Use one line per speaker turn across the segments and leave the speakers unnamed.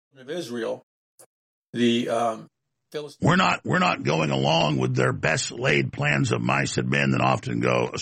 of Israel, the
We're not going along with their best laid plans of mice and men that often go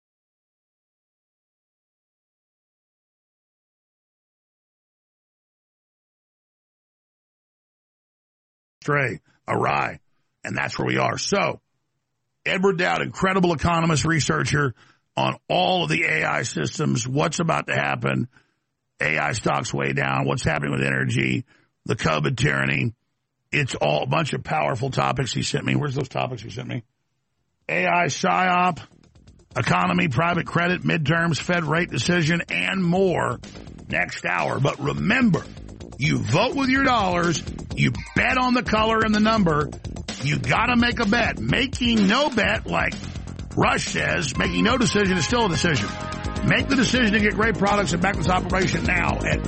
astray, awry, and that's where we are. So, Edward Dowd, incredible economist, researcher on all of the AI systems, what's about to happen, AI stocks way down, what's happening with energy, the COVID tyranny. It's all a bunch of powerful topics he sent me. Where's those topics he sent me? AI, PSYOP, economy, private credit, midterms, Fed rate decision, and more next hour. But remember, you vote with your dollars, you bet on the color and the number, you got to make a bet. Making no bet, like Rush says, making no decision is still a decision. Make the decision to get great products and back this operation now at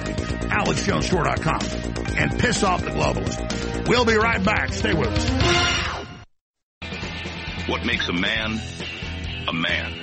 thealexjonesstore.com and piss off the globalists. We'll be right back. Stay with us.
What makes a man a man?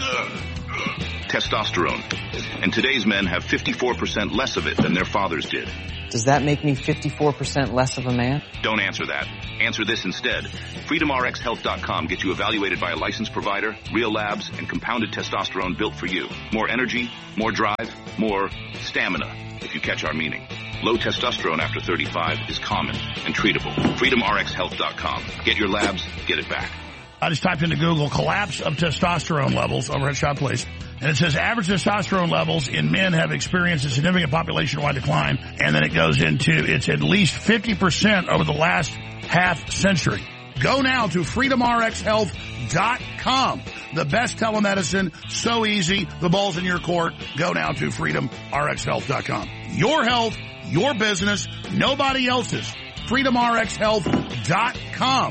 Testosterone. And today's men have 54% less of it than their fathers did.
Does that make me 54% less of a man?
Don't answer that. Answer this instead. FreedomRxHealth.com gets you evaluated by a licensed provider, real labs, and compounded testosterone built for you. More energy, more drive, more stamina, if you catch our meaning. Low testosterone after 35 is common and treatable. FreedomRxHealth.com. Get your labs, get it back.
I just typed into Google collapse of testosterone levels, overhead shot please, and it says average testosterone levels in men have experienced a significant population-wide decline, and then it goes into it's at least 50% over the last half century. Go now to freedomrxhealth.com. The best telemedicine, so easy, the ball's in your court. Go now to freedomrxhealth.com. Your health, your business, nobody else's. freedomrxhealth.com.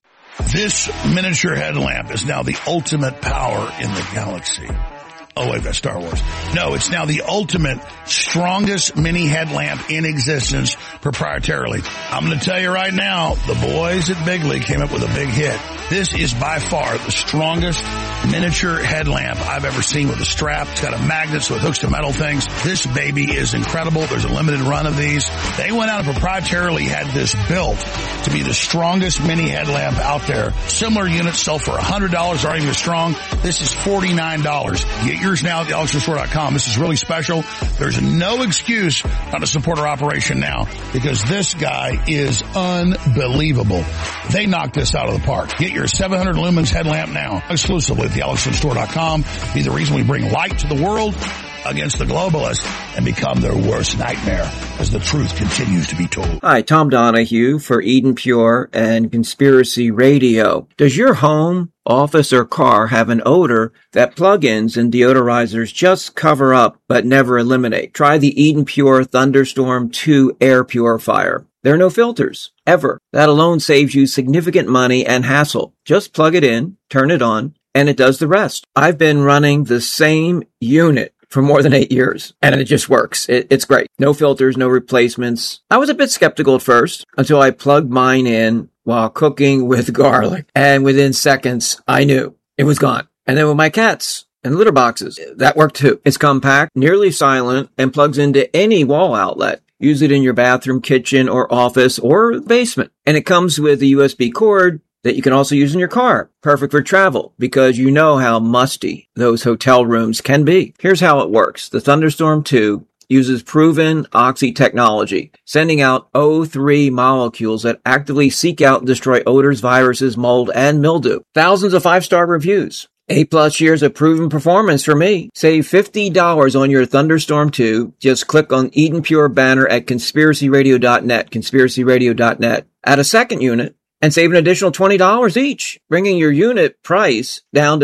This miniature headlamp is now the ultimate power in the galaxy. Oh, wait, that's Star Wars. No, it's now the ultimate, strongest mini headlamp in existence proprietarily. I'm going to tell you right now, the boys at Bigley came up with a big hit. This is by far the strongest miniature headlamp I've ever seen with a strap. It's got a magnet so it hooks to metal things. This baby is incredible. There's a limited run of these. They went out and proprietarily had this built to be the strongest mini headlamp out there. Similar units sell for $100, aren't even as strong. This is $49. Get yours now at thealexjonesstore.com. This is really special. There's no excuse not to support our operation now because this guy is unbelievable. They knocked this out of the park. Get your 700 lumens headlamp now exclusively at thealexjonesstore.com. Be the reason we bring light to the world against the globalists and become their worst nightmare as the truth continues to be told.
Hi, Tom Donahue for Eden Pure and Conspiracy Radio. Does your home, office, or car have an odor that plug-ins and deodorizers just cover up but never eliminate? Try the Eden Pure Thunderstorm 2 air purifier. There are no filters, ever. That alone saves you significant money and hassle. Just plug it in, turn it on, and it does the rest. I've been running the same unit for more than 8 years, and it just works. It's great. No filters, no replacements. I was a bit skeptical at first until I plugged mine in while cooking with garlic, and within seconds, I knew it was gone. And then with my cats and litter boxes, that worked too. It's compact, nearly silent, and plugs into any wall outlet. Use it in your bathroom, kitchen, or office, or basement. And it comes with a USB cord that you can also use in your car. Perfect for travel, because you know how musty those hotel rooms can be. Here's how it works. The Thunderstorm 2 uses proven oxy technology, sending out O3 molecules that actively seek out and destroy odors, viruses, mold, and mildew. Thousands of 5-star reviews. 8+ years of proven performance for me. Save $50 on your Thunderstorm 2. Just click on Eden Pure banner at conspiracyradio.net, conspiracyradio.net. Add a second unit and save an additional $20 each, bringing your unit price down to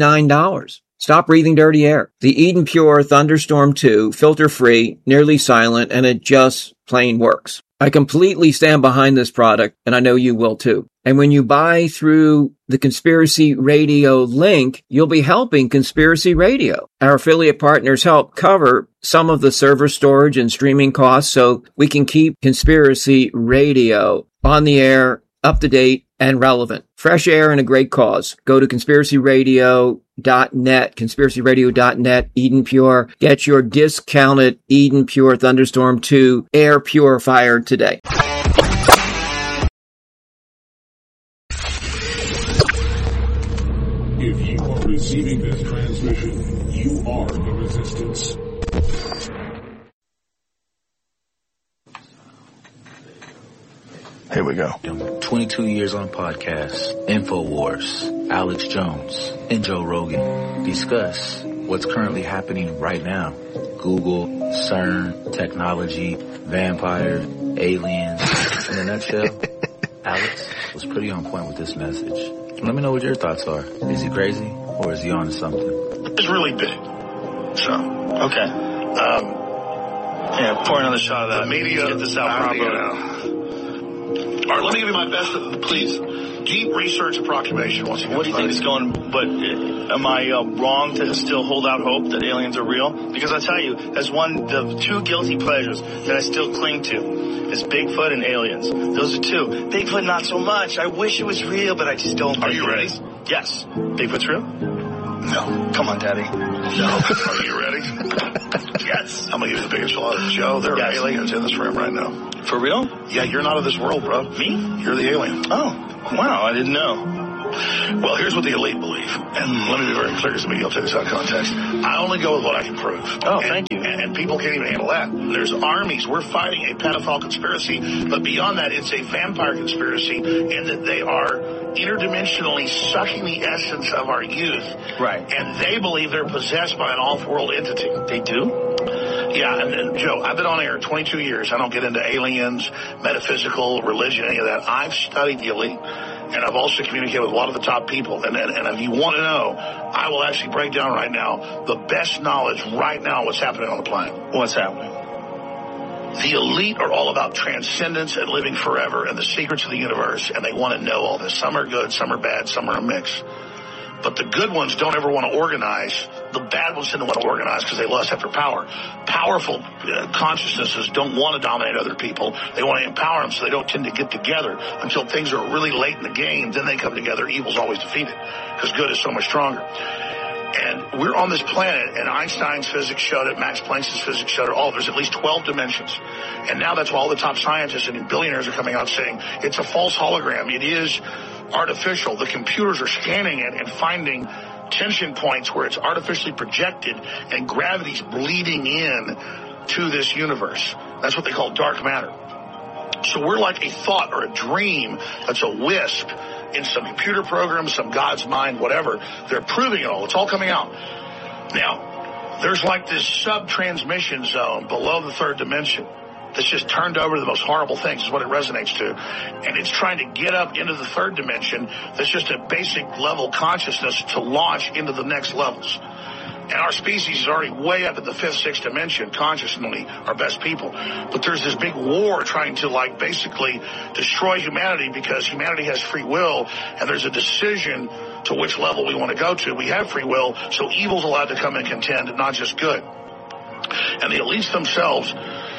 $59. Stop breathing dirty air. The Eden Pure Thunderstorm 2, filter-free, nearly silent, and it just plain works. I completely stand behind this product, and I know you will too. And when you buy through the Conspiracy Radio link, you'll be helping Conspiracy Radio. Our affiliate partners help cover some of the server storage and streaming costs so we can keep Conspiracy Radio on the air, up to date, and relevant. Fresh air and a great cause. Go to conspiracyradio.net, conspiracyradio.net, Eden Pure. Get your discounted Eden Pure Thunderstorm 2 air purifier today.
If you are receiving this transmission, you are the resistance.
Here we go.
22 years on podcasts, InfoWars, Alex Jones, and Joe Rogan discuss what's currently happening right now. Google, CERN, technology, vampires, aliens. In a nutshell, Alex was pretty on point with this message. Let me know what your thoughts are. Is he crazy or is he on to something?
It's really big. So, okay.
Pour another shot of that.
The media,
get this out properly.
All right, let me give you my best, please. Deep research approximation.
What do you think is going, but am I wrong to still hold out hope that aliens are real? Because I tell you, as the two guilty pleasures that I still cling to is Bigfoot and aliens. Those are two. Bigfoot, not so much. I wish it was real, but I just don't think
Are you ready?
Yes. Bigfoot's real?
No.
Come on, Daddy.
No. Are you ready?
Yes.
I'm going to give you the biggest slaughter. Joe, there are aliens in this room right now.
For real?
Yeah, you're not of this world, bro.
Me?
You're the alien.
Oh, wow, I didn't know.
Well, here's what the elite believe. And let me be very clear, because the media will take this out of context. I only go with what I can prove.
Oh, thank you.
And people can't even handle that. There's armies. We're fighting a pedophile conspiracy. But beyond that, it's a vampire conspiracy in that they are interdimensionally sucking the essence of our youth.
Right.
And they believe they're possessed by an off-world entity.
They do?
Yeah, and Joe, I've been on air 22 years. I don't get into aliens, metaphysical, religion, any of that. I've studied the elite, and I've also communicated with a lot of the top people. And if you want to know, I will actually break down right now the best knowledge right now what's happening on the planet.
What's happening?
The elite are all about transcendence and living forever and the secrets of the universe, and they want to know all this. Some are good, some are bad, some are a mix. But the good ones don't ever want to organize. The bad ones tend to want to organize because they lust after power. Powerful consciousnesses don't want to dominate other people. They want to empower them, so they don't tend to get together until things are really late in the game. Then they come together. Evil's always defeated because good is so much stronger. And we're on this planet, and Einstein's physics showed it, Max Planck's physics showed it, there's at least 12 dimensions. And now that's why all the top scientists and billionaires are coming out saying it's a false hologram. It is artificial. The computers are scanning it and finding tension points where it's artificially projected and gravity's bleeding in to this universe. That's what they call dark matter. So we're like a thought or a dream that's a wisp in some computer program, some God's mind, whatever. They're proving it all. It's all coming out. Now, there's like this sub-transmission zone below the third dimension that's just turned over to the most horrible things is what it resonates to. And it's trying to get up into the third dimension that's just a basic level consciousness to launch into the next levels. And our species is already way up in the fifth, sixth dimension, consciously, our best people. But there's this big war trying to, basically destroy humanity because humanity has free will, and there's a decision to which level we want to go to. We have free will, so evil's allowed to come and contend, not just good. And the elites themselves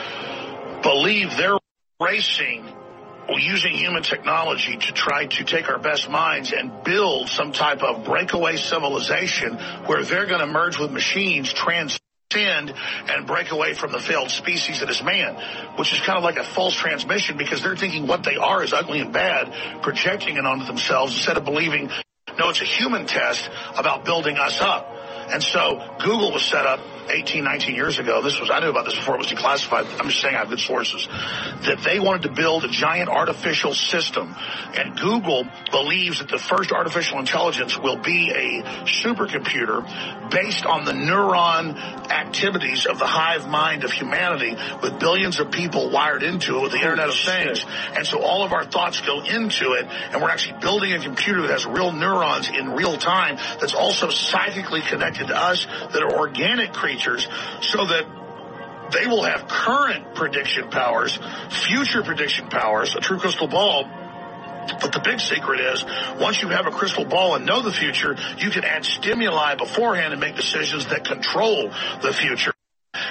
believe they're racing or using human technology to try to take our best minds and build some type of breakaway civilization where they're going to merge with machines, transcend, and break away from the failed species that is man, which is kind of like a false transmission because they're thinking what they are is ugly and bad, projecting it onto themselves instead of believing, no, it's a human test about building us up. And so Google was set up 18, 19 years ago. I knew about this before it was declassified. I'm just saying I have good sources. That they wanted to build a giant artificial system. And Google believes that the first artificial intelligence will be a supercomputer based on the neuron activities of the hive mind of humanity with billions of people wired into it with the Internet of Things. And so all of our thoughts go into it, and we're actually building a computer that has real neurons in real time that's also psychically connected to us that are organic creatures so that they will have current prediction powers, future prediction powers, a true crystal ball. But the big secret is, once you have a crystal ball and know the future, you can add stimuli beforehand and make decisions that control the future.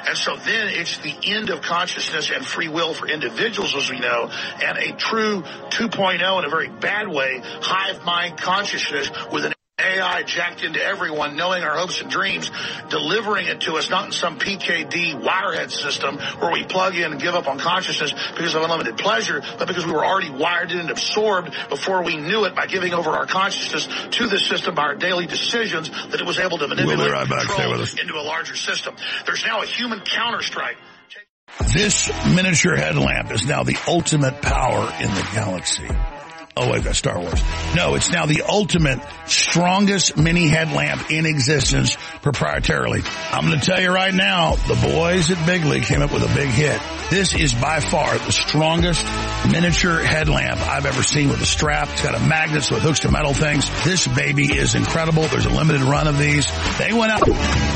And so then it's the end of consciousness and free will for individuals, as we know, and a true 2.0 in a very bad way, hive mind consciousness with an AI jacked into everyone, knowing our hopes and dreams, delivering it to us, not in some PKD wirehead system where we plug in and give up on consciousness because of unlimited pleasure, but because we were already wired in and absorbed before we knew it by giving over our consciousness to the system by our daily decisions, that it was able to manipulate and control into a larger system. There's now a human counter-strike.
This miniature headlamp is now the ultimate power in the galaxy. Oh, wait, that's Star Wars. No, it's now the ultimate, strongest mini headlamp in existence proprietarily. I'm going to tell you right now, the boys at Bigley came up with a big hit. This is by far the strongest miniature headlamp I've ever seen with a strap. It's got a magnet so it hooks to metal things. This baby is incredible. There's a limited run of these. They went out.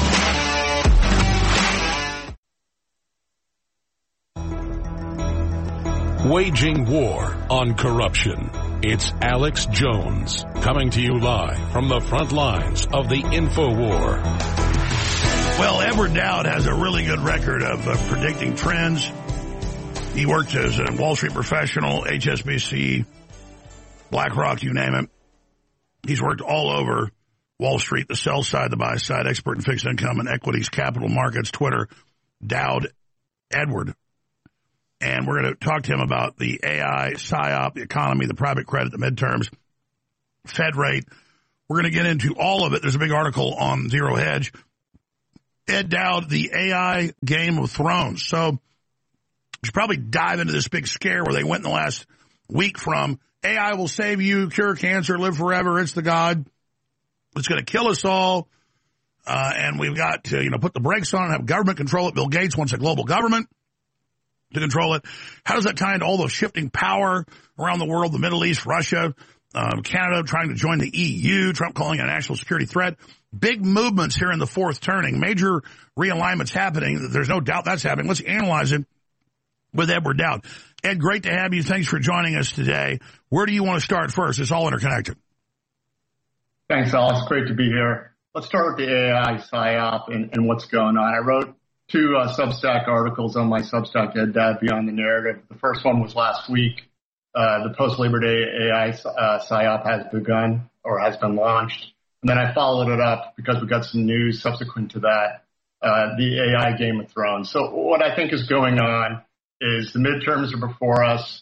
Waging war on corruption. It's Alex Jones coming to you live from the front lines of the InfoWar.
Well, Edward Dowd has a really good record of predicting trends. He worked as a Wall Street professional, HSBC, BlackRock, you name it. He's worked all over Wall Street, the sell side, the buy side, expert in fixed income and equities, capital markets, Twitter, Dowd Edward. And we're going to talk to him about the AI, PSYOP, the economy, the private credit, the midterms, Fed rate. We're going to get into all of it. There's a big article on Zero Hedge. Ed Dowd, the AI Game of Thrones. So you should probably dive into this big scare where they went in the last week from AI will save you, cure cancer, live forever, it's the God. It's going to kill us all. And we've got to, put the brakes on and have government control it. Bill Gates wants a global government to control it. How does that tie into all the shifting power around the world, the Middle East, Russia, Canada trying to join the EU, Trump calling it a national security threat? Big movements here in the fourth turning, major realignments happening. There's no doubt that's happening. Let's analyze it with Edward Dowd. Ed, great to have you. Thanks for joining us today. Where do you want to start first? It's all interconnected.
Thanks, Alex. Great to be here. Let's start with the AI PSYOP and what's going on. I wrote two Substack articles on my Substack, Ed Dowd Beyond the Narrative. The first one was last week. The post-Labor Day AI PSYOP has begun or has been launched. And then I followed it up because we got some news subsequent to that, the AI Game of Thrones. So what I think is going on is the midterms are before us.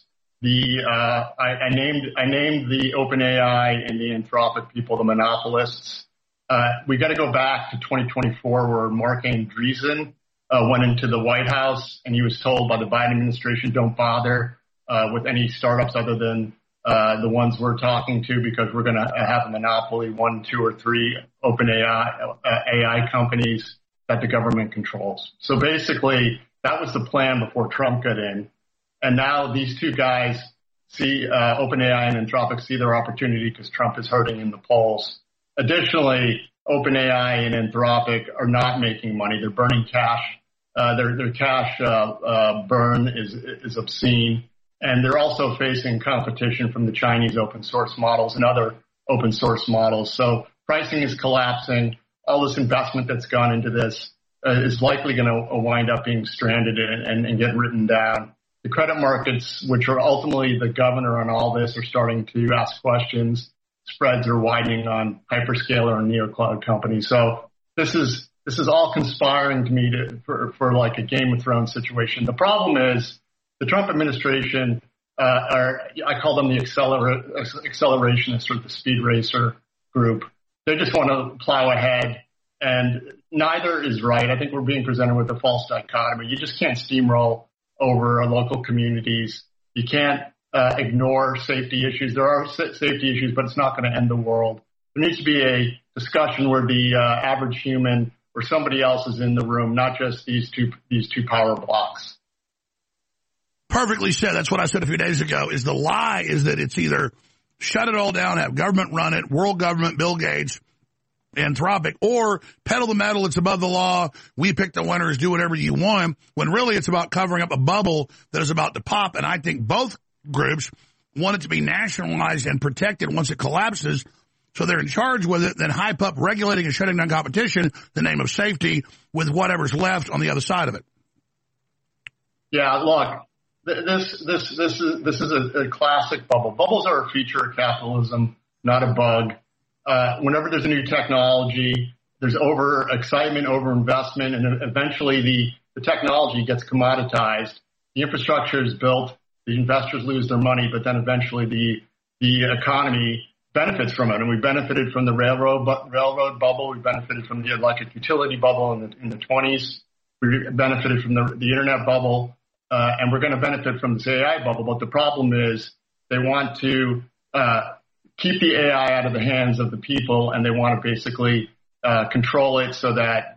I named the OpenAI and the Anthropic people the monopolists. We got to go back to 2024 where Mark Andreessen went into the White House and he was told by the Biden administration, don't bother with any startups other than the ones we're talking to because we're going to have a monopoly, 1, 2, or 3 OpenAI AI companies that the government controls. So basically, that was the plan before Trump got in. And now these two guys see OpenAI and Anthropic see their opportunity because Trump is hurting in the polls. Additionally, OpenAI and Anthropic are not making money. They're burning cash. Their cash burn is obscene. And they're also facing competition from the Chinese open source models and other open source models. So pricing is collapsing. All this investment that's gone into this is likely going to wind up being stranded and get written down. The credit markets, which are ultimately the governor on all this, are starting to ask questions. Spreads are widening on hyperscaler and neocloud companies. So this is all conspiring to me for like a Game of Thrones situation. The problem is the Trump administration I call them the accelerationists or the speed racer group. They just want to plow ahead, and neither is right. I think we're being presented with a false dichotomy. You just can't steamroll over local communities. You can't ignore safety issues. There are safety issues, but it's not going to end the world. There needs to be a discussion where the average human or somebody else is in the room, not just these two power blocks.
Perfectly said. That's what I said a few days ago. Is the lie is that it's either shut it all down, have government run it, world government, Bill Gates, Anthropic, or pedal the metal, it's above the law, we pick the winners, do whatever you want, when really it's about covering up a bubble that is about to pop. And I think both groups want it to be nationalized and protected once it collapses So they're in charge with it, then hype up regulating and shutting down competition in the name of safety with whatever's left on the other side of it.
Yeah, look, this is a classic bubble. Bubbles are a feature of capitalism, not a bug. Whenever there's a new technology, there's over-excitement, over-investment, and eventually the technology gets commoditized. The infrastructure is built, the investors lose their money, but then eventually the economy benefits from it. And we benefited from the railroad bubble. We benefited from the electric utility bubble in the 20s. We benefited from the internet bubble. And we're going to benefit from this AI bubble. But the problem is they want to keep the AI out of the hands of the people, and they want to basically control it so that,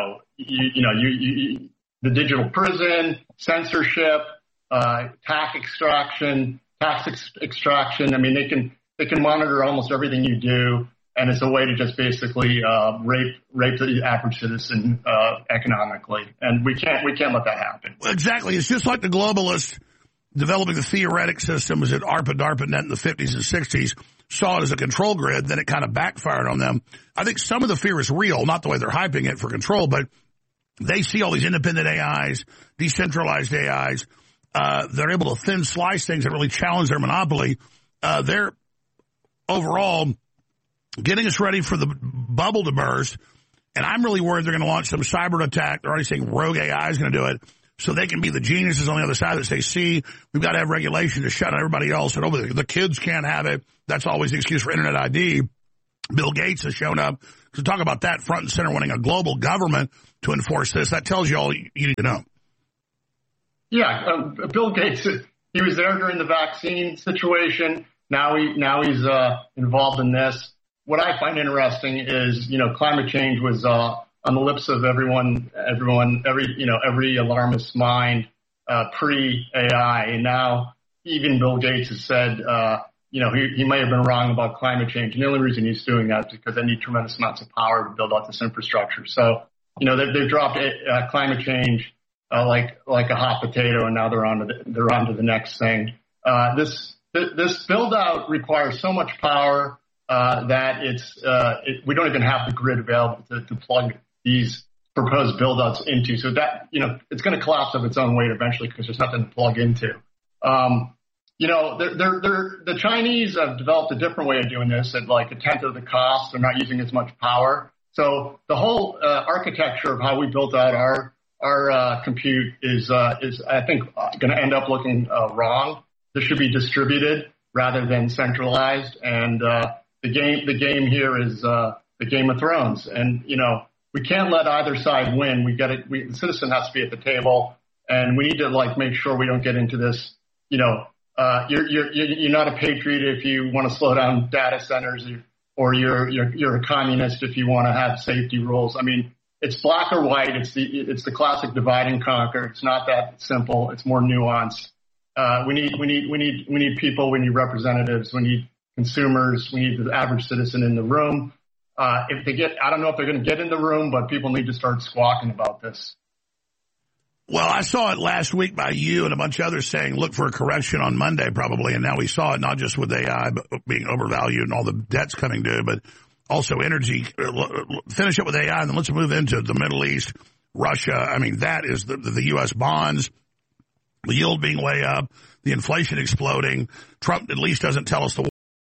the digital prison, censorship, tax extraction. I mean, they can monitor almost everything you do, and it's a way to just basically rape the average citizen economically, and we can't let that happen.
Well, exactly. It's just like the globalists developing the theoretic systems at ARPA, DARPANET in the 50s and 60s saw it as a control grid, then it kind of backfired on them. I think some of the fear is real, not the way they're hyping it for control, but they see all these independent AIs, decentralized AIs. They're able to thin slice things that really challenge their monopoly. They're overall getting us ready for the bubble to burst. And I'm really worried they're going to launch some cyber attack. They're already saying rogue AI is going to do it. So they can be the geniuses on the other side that say, see, we've got to have regulation to shut out everybody else. And the kids can't have it. That's always the excuse for Internet ID. Bill Gates has shown up to talk about that front and center, wanting a global government to enforce this. That tells you all you need to know.
Yeah, Bill Gates, he was there during the vaccine situation. Now he's involved in this. What I find interesting is, climate change was on the lips of every alarmist mind pre-AI, and now even Bill Gates has said, he may have been wrong about climate change, and the only reason he's doing that is because they need tremendous amounts of power to build out this infrastructure. So, they've dropped climate change like a hot potato, and now they're on to the next thing. This build out requires so much power that we don't even have the grid available to plug these proposed build outs into. So that, it's going to collapse of its own weight eventually because there's nothing to plug into. The Chinese have developed a different way of doing this at like a tenth of the cost. They're not using as much power. So the whole architecture of how we built out our compute is I think going to end up looking wrong. This should be distributed rather than centralized. And the game here is the Game of Thrones. And we can't let either side win. The citizen has to be at the table, and we need to make sure we don't get into this. You're not a patriot if you want to slow down data centers, or you're a communist if you want to have safety rules. I mean, it's black or white. It's the classic divide and conquer. It's not that simple. It's more nuanced. We need people. We need representatives. We need consumers. We need the average citizen in the room. I don't know if they're going to get in the room, but people need to start squawking about this.
Well, I saw it last week by you and a bunch of others saying, look for a correction on Monday probably. And now we saw it not just with AI, but being overvalued and all the debts coming due, but also energy. Finish up with AI, and then let's move into the Middle East, Russia. I mean, that is the U.S. bonds, the yield being way up, the inflation exploding. Trump at least doesn't tell us the